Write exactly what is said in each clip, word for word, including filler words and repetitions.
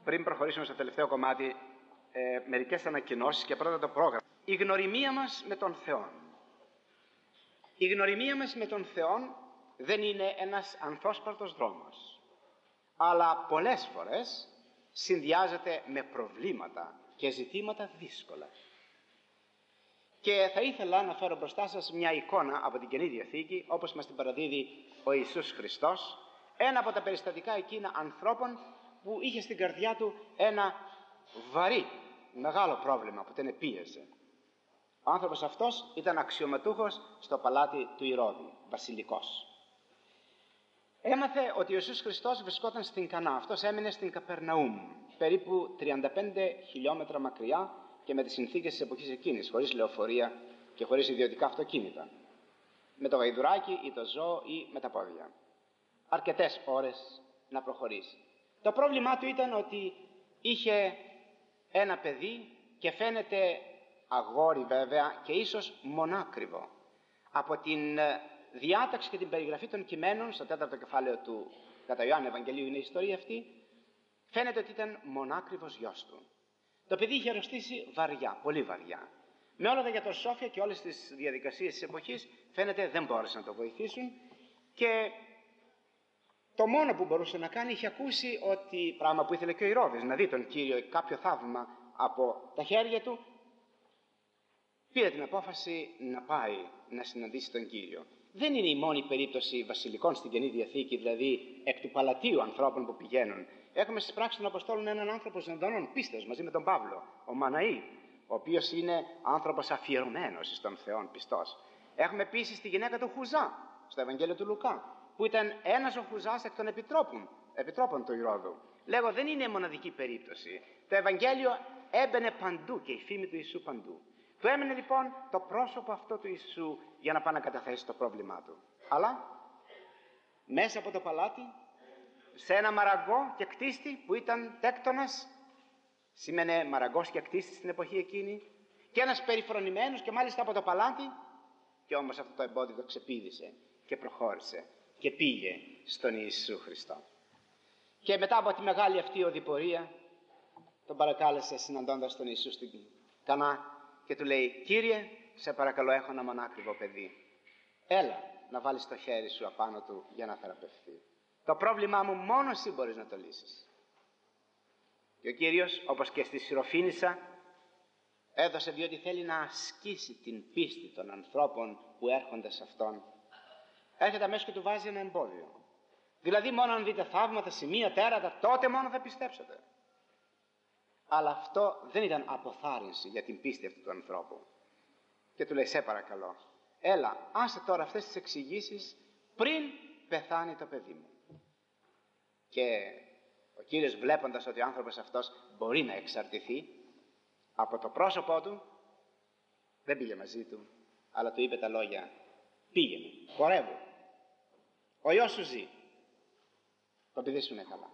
πριν προχωρήσουμε στο τελευταίο κομμάτι, ε, μερικές ανακοινώσεις και πρώτα το πρόγραμμα. Η γνωριμία μας με τον Θεό. Η γνωριμία μας με τον Θεό δεν είναι ένας ανθόσπαρτος δρόμος, αλλά πολλές φορές συνδυάζεται με προβλήματα και ζητήματα δύσκολα. Και θα ήθελα να φέρω μπροστά σας μια εικόνα από την Καινή Διαθήκη, όπως μας την παραδίδει ο Ιησούς Χριστός, ένα από τα περιστατικά εκείνα ανθρώπων που είχε στην καρδιά του ένα βαρύ, μεγάλο πρόβλημα που τον επίεζε. Ο άνθρωπος αυτός ήταν αξιωματούχος στο παλάτι του Ηρώδη, βασιλικός. Έμαθε ότι ο Ιησούς Χριστός βρισκόταν στην Κανά. Αυτός έμεινε στην Καπερναούμ, περίπου τριάντα πέντε χιλιόμετρα μακριά και με τις συνθήκες της εποχής εκείνης, χωρίς λεωφορεία και χωρίς ιδιωτικά αυτοκίνητα. Με το γαϊδουράκι ή το ζώο ή με τα πόδια. Αρκετές ώρες να προχωρήσει. Το πρόβλημά του ήταν ότι είχε ένα παιδί και φαίνεται αγόρι βέβαια και ίσως μονάκριβο. Από την διάταξη και την περιγραφή των κειμένων στο τέταρτο κεφάλαιο του κατά Ιωάννη Ευαγγελίου είναι η ιστορία αυτή, φαίνεται ότι ήταν μονάκριβος γιος του. Το παιδί είχε αρρωστήσει βαριά, πολύ βαριά. Με όλα τα γιατροσόφια και όλες τις διαδικασίες της εποχής φαίνεται δεν μπόρεσαν να το βοηθήσουν και το μόνο που μπορούσε να κάνει, είχε ακούσει ότι, πράγμα που ήθελε και ο Ηρώδης, να δει τον Κύριο, κάποιο θαύμα από τα χέρια του, πήρε την απόφαση να πάει να συναντήσει τον Κύριο. Δεν είναι η μόνη περίπτωση βασιλικών στην Καινή Διαθήκη, δηλαδή εκ του παλατίου ανθρώπων που πηγαίνουν. Έχουμε στις πράξεις των Αποστόλων έναν άνθρωπο ζωντανών πίστεως μαζί με τον Παύλο, ο Μαναή, ο οποίος είναι άνθρωπος αφιερωμένος στον Θεό πιστός. Έχουμε επίσης τη γυναίκα του Χουζά, στο Ευαγγέλιο του Λουκά, που ήταν ένας ο Χουζάς εκ των επιτρόπων, επιτρόπων του Ηρώδου. Λέγω, δεν είναι μοναδική περίπτωση. Το Ευαγγέλιο έμπαινε παντού και η φήμη του Ιησού παντού. Του έμεινε λοιπόν το πρόσωπο αυτό του Ιησού για να πάει να καταθέσει το πρόβλημά του. Αλλά μέσα από το παλάτι, σε ένα μαραγκό και κτίστη που ήταν τέκτονας, σήμαινε μαραγκός και κτίστη στην εποχή εκείνη, και ένας περιφρονημένος και μάλιστα από το παλάτι, και όμως αυτό το εμπόδιο το ξεπήδησε και προχώρησε και πήγε στον Ιησού Χριστό. Και μετά από τη μεγάλη αυτή οδηπορία τον παρακάλεσε συναντώντας τον Ιησού στην Κανά και του λέει: «Κύριε, σε παρακαλώ, έχω ένα μονάκριβο παιδί. Έλα να βάλεις το χέρι σου απάνω του για να θεραπευθεί. Το πρόβλημά μου μόνο εσύ μπορείς να το λύσεις». Και ο Κύριος, όπως και στη Συροφήνισσα, έδωσε, διότι θέλει να ασκήσει την πίστη των ανθρώπων που έρχονται σε Αυτόν. Έρχεται αμέσως και του βάζει ένα εμπόδιο. Δηλαδή μόνο αν δείτε θαύματα, σημεία, τέρατα, τότε μόνο θα πιστέψετε. Αλλά αυτό δεν ήταν αποθάρρυνση για την πίστη αυτού του ανθρώπου. Και του λέει: «Σε παρακαλώ, έλα, άσε τώρα αυτές τις εξηγήσεις πριν πεθάνει το παιδί μου». Και ο Κύριος, βλέποντας ότι ο άνθρωπος αυτός μπορεί να εξαρτηθεί από το πρόσωπό του, δεν πήγε μαζί του, αλλά του είπε τα λόγια: «Πήγαινε, χορεύω, ο Υιός σου ζει, το παιδί σου είναι καλά».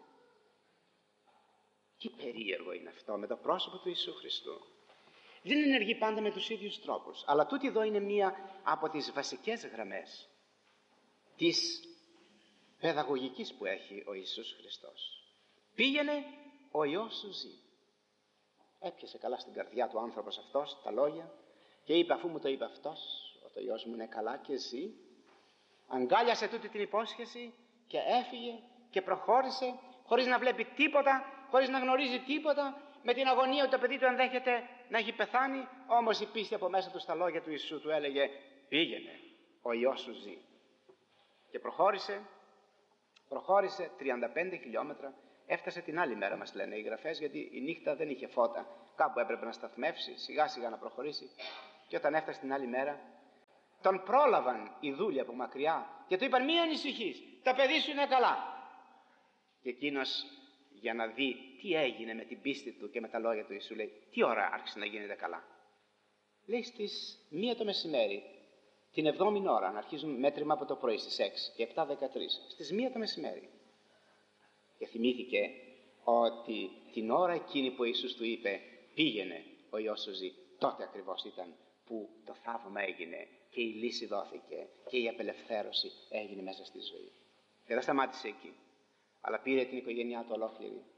Τι περίεργο είναι αυτό με το πρόσωπο του Ιησού Χριστού. Δεν ενεργεί πάντα με τους ίδιους τρόπους, αλλά τούτη εδώ είναι μία από τις βασικές γραμμές της παιδαγωγικής που έχει ο Ιησούς Χριστός. Πήγαινε, ο Υιός σου ζει. Έπιασε καλά στην καρδιά του άνθρωπος αυτός τα λόγια και είπε, αφού μου το είπε αυτός, ότι ο Υιός μου είναι καλά και ζει, αγκάλιασε τούτη την υπόσχεση και έφυγε και προχώρησε χωρίς να βλέπει τίποτα, χωρίς να γνωρίζει τίποτα, με την αγωνία ότι το παιδί του ενδέχεται να έχει πεθάνει, όμως η πίστη από μέσα του στα λόγια του Ιησού του έλεγε: «Πήγαινε, ο Υιός σου ζει». Και προχώρησε, προχώρησε τριάντα πέντε χιλιόμετρα, έφτασε την άλλη μέρα, μας λένε οι γραφές, γιατί η νύχτα δεν είχε φώτα, κάπου έπρεπε να σταθμεύσει, σιγά σιγά να προχωρήσει. Και όταν έφτασε την άλλη μέρα, τον πρόλαβαν οι δούλοι από μακριά και του είπαν: «Μη ανησυχείς, το παιδί σου είναι καλά». Και εκείνος, για να δει τι έγινε με την πίστη του και με τα λόγια του Ιησού, λέει: «Τι ώρα άρχισε να γίνεται καλά?» Λέει: «Στις μία το μεσημέρι, την εβδόμη ώρα, να αρχίζουν μέτρημα από το πρωί στις έξι και επτά δεκατρείς, στις μία το μεσημέρι». Και θυμήθηκε ότι την ώρα εκείνη που ο Ιησούς του είπε: «Πήγαινε, ο Υιός σου ζει», τότε ακριβώς ήταν που το θαύμα έγινε και η λύση δόθηκε και η απελευθέρωση έγινε μέσα στη ζωή. Και δεν σταμάτησε εκεί, αλλά πήρε την οικογένειά του ολόκληρη,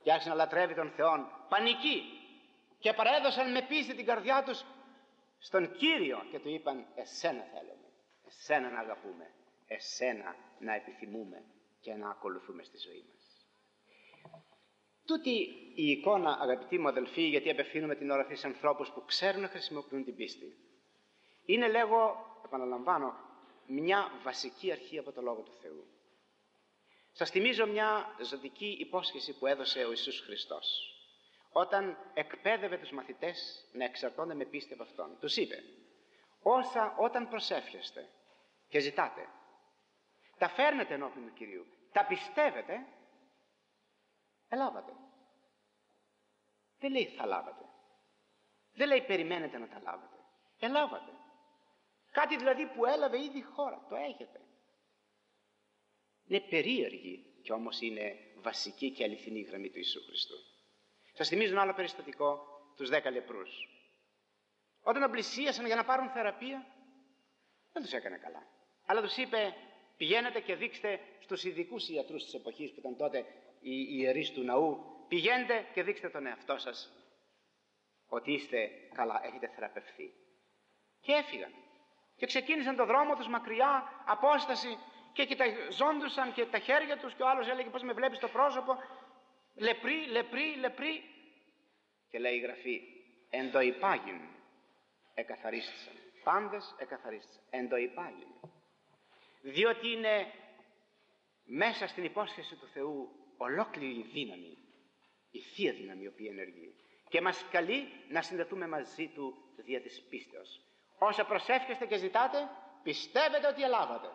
και άρχισε να λατρεύει τον Θεό, πανική, και παρέδωσαν με πίστη την καρδιά τους στον Κύριο και του είπαν: εσένα θέλουμε, εσένα να αγαπούμε, εσένα να επιθυμούμε και να ακολουθούμε στη ζωή μας. Τούτη η εικόνα, αγαπητοί μου αδελφοί, γιατί απευθύνουμε την ώρα αυτή σε ανθρώπους που ξέρουν να χρησιμοποιούν την πίστη, είναι, λέγω, επαναλαμβάνω, μια βασική αρχή από το Λόγο του Θεού. Σας θυμίζω μια ζωτική υπόσχεση που έδωσε ο Ιησούς Χριστός όταν εκπαίδευε τους μαθητές να εξαρτώνται με πίστη από Αυτόν. Τους είπε: όσα όταν προσεύχεστε και ζητάτε, τα φέρνετε ενώπιον του Κυρίου, τα πιστεύετε, ελάβατε. Δεν λέει θα λάβατε, δεν λέει περιμένετε να τα λάβετε, ελάβατε. Κάτι δηλαδή που έλαβε ήδη η χώρα, το έχετε. Είναι περίεργη και όμως είναι βασική και αληθινή γραμμή του Ιησού Χριστού. Σας θυμίζω ένα άλλο περιστατικό, τους δέκα λεπρούς. Όταν τον πλησίασαν για να πάρουν θεραπεία, δεν τους έκανε καλά. Αλλά τους είπε: πηγαίνετε και δείξτε στους ειδικούς ιατρούς της εποχής που ήταν τότε οι ιερείς του ναού, πηγαίνετε και δείξτε τον εαυτό σας ότι είστε καλά, έχετε θεραπευθεί. Και έφυγαν και ξεκίνησαν τον δρόμο τους μακριά, απόσταση, και κοιταζόντουσαν και τα χέρια τους, και ο άλλος έλεγε: πώς με βλέπεις το πρόσωπο, λεπρή, λεπρή, λεπρή. Και λέει η Γραφή: εν το υπάγειν εκαθαρίστησαν. Πάντες εκαθαρίστησαν. Εν το υπάγειν. Διότι είναι μέσα στην υπόσχεση του Θεού ολόκληρη η δύναμη, η Θεία Δύναμη η οποία ενεργεί, και μας καλεί να συνδεθούμε μαζί Του δια της πίστεως. Όσα προσεύχεστε και ζητάτε, πιστεύετε ότι ελάβατε.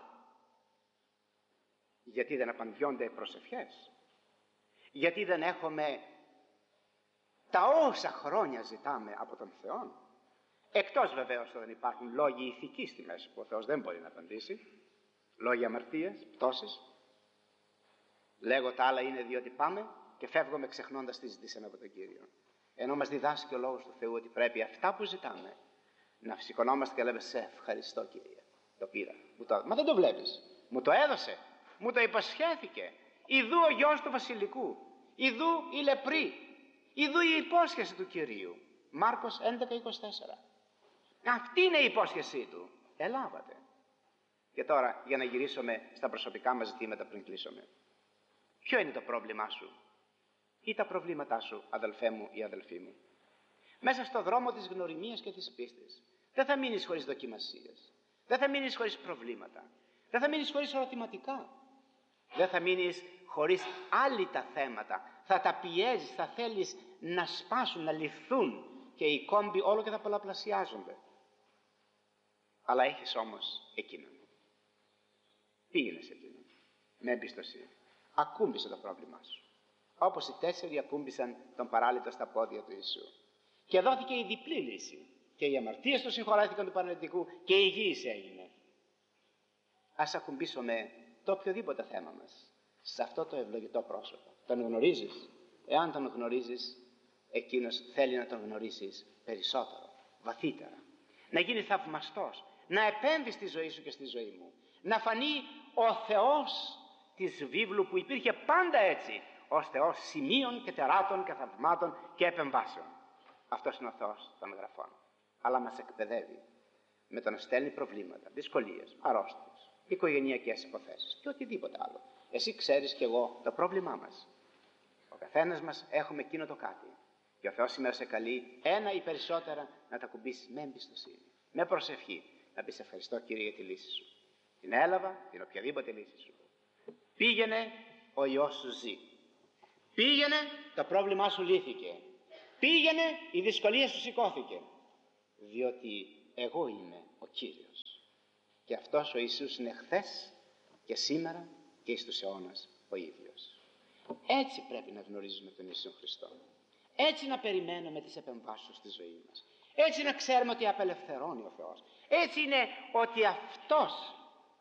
Γιατί δεν απαντιόνται προσευχές? Γιατί δεν έχουμε τα όσα χρόνια ζητάμε από τον Θεό? Εκτός βεβαίως όταν υπάρχουν λόγοι ηθικοί στη μέση που ο Θεός δεν μπορεί να απαντήσει, λόγοι αμαρτίας, πτώσης. Λέγω τα άλλα είναι διότι πάμε και φεύγουμε ξεχνώντας τι ζητήσαμε από τον Κύριο. Ενώ μας διδάσκει ο Λόγος του Θεού ότι πρέπει αυτά που ζητάμε να σηκωνόμαστε και λέμε: σε ευχαριστώ Κύριε, το πήρα. Μου το... Μα δεν το βλέπεις, μου το έδωσε, μου το υποσχέθηκε. Ιδού ο γιος του βασιλικού, ιδού η λεπρή, ιδού η υπόσχεση του Κυρίου. Μάρκος έντεκα είκοσι τέσσερα. Αυτή είναι η υπόσχεσή του. Ελάβατε. Και τώρα για να γυρίσουμε στα προσωπικά μας ζητήματα πριν κλείσουμε. Ποιο είναι το πρόβλημά σου ή τα προβλήματά σου, αδελφέ μου ή αδελφή μου? Μέσα στο δρόμο της γνωριμίας και της πίστης δεν θα μείνεις χωρίς δοκιμασίες, δεν θα μείνεις χωρίς προβλήματα, δεν θα μείνεις χωρίς ερωτηματικά, δεν θα μείνεις χωρίς άλυτα θέματα. Θα τα πιέζεις, θα θέλεις να σπάσουν, να λυθούν, και οι κόμποι όλο και θα πολλαπλασιάζονται. Αλλά έχεις όμως εκείνον. Πήγαινε σε εκείνον με εμπιστοσύνη. Ακούμπησε το πρόβλημά σου, όπως οι τέσσερι ακούμπησαν τον παράλυτο στα πόδια του Ιησού, και δόθηκε η διπλή λύση. Και οι αμαρτίες του συγχωρέθηκαν του παραλυτικού και η υγιής έγινε. Ας ακουμπήσουμε το οποιοδήποτε θέμα μας σε αυτό το ευλογητό πρόσωπο. Τον γνωρίζεις? Εάν τον γνωρίζεις, εκείνος θέλει να τον γνωρίσεις περισσότερο, βαθύτερα, να γίνει θαυμαστός, να επέμβει στη ζωή σου και στη ζωή μου, να φανεί ο Θεός της βίβλου που υπήρχε πάντα έτσι, ως Θεός σημείων και τεράτων και θαυμάτων και επεμβάσεων. Αυτός είναι ο Θεός των Γραφών. Αλλά μας εκπαιδεύει με το να στέλνει προβλήματα, δυσκολίες, αρρώστιες, οικογενειακές υποθέσεις και οτιδήποτε άλλο. Εσύ ξέρεις και εγώ το πρόβλημά μας. Ο καθένας μας έχουμε εκείνο το κάτι. Και ο Θεός σήμερα σε καλεί ένα ή περισσότερα να τα κουμπίσεις με εμπιστοσύνη, με προσευχή. Να πεις: ευχαριστώ Κύριε για τη λύση σου. Την έλαβα, την οποιαδήποτε λύση σου. Πήγαινε, ο Υιός σου ζει. Πήγαινε, το πρόβλημά σου λύθηκε. Πήγαινε, η δυσκολία σου σηκώθηκε. Διότι εγώ είμαι ο Κύριος. Και αυτός ο Ιησούς είναι χθες και σήμερα και εις τους αιώνας ο ίδιος. Έτσι πρέπει να γνωρίζουμε τον Ιησού Χριστό. Έτσι να περιμένουμε τις επεμβάσεις στη ζωή μας. Έτσι να ξέρουμε ότι απελευθερώνει ο Θεός. Έτσι είναι ότι Αυτός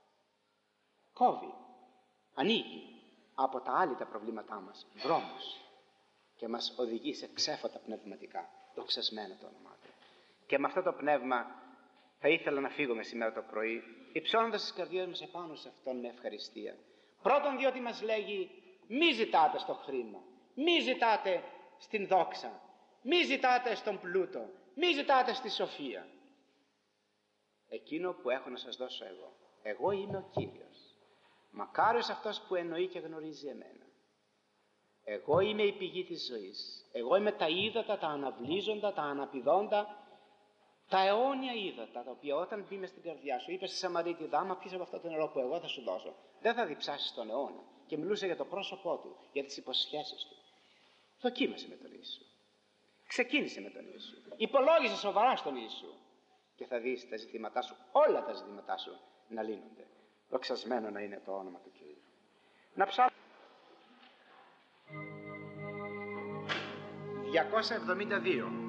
κόβει, ανοίγει από τα άλλη τα προβλήματά μας δρόμους και μας οδηγεί σε ξέφωτα πνευματικά, δοξασμένο το όνομά Του. Και με αυτό το πνεύμα θα ήθελα να φύγουμε σήμερα το πρωί, υψώνοντας τις καρδιές μας επάνω σε Αυτόν με ευχαριστία. Πρώτον, διότι μας λέγει: μη ζητάτε στο χρήμα, Μη ζητάτε στην δόξα, μη ζητάτε στον πλούτο, μη ζητάτε στη σοφία. Εκείνο που έχω να σας δώσω εγώ. Εγώ είμαι ο Κύριος. Μακάριος αυτός που εννοεί και γνωρίζει εμένα. Εγώ είμαι η πηγή της ζωής. Εγώ είμαι τα ύδατα, τα αναβλύζοντα, τα αναπηδόντα, τα αιώνια ύδατα, τα οποία όταν μπει μες στην καρδιά σου, είπε στη Σαμαρίτη, δάμα πεις από αυτό το νερό που εγώ θα σου δώσω, δεν θα διψάσεις τον αιώνα. Και μιλούσε για το πρόσωπό του, για τις υποσχέσεις του. Δοκίμασε με τον Ιησού. Ξεκίνησε με τον Ιησού. Υπολόγισε σοβαρά στον Ιησού. Και θα δεις τα ζητήματά σου, όλα τα ζητήματά σου να λύνονται. Δοξασμένο να είναι το όνομα του Κυρίου. Να ψάχνουμε. διακόσια εβδομήντα δύο.